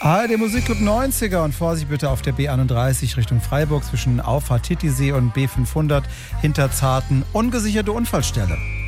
Der Musikclub 90er und Vorsicht bitte auf der B31 Richtung Freiburg zwischen Auffahrt Titisee und B500 Hinterzarten. Ungesicherte Unfallstelle.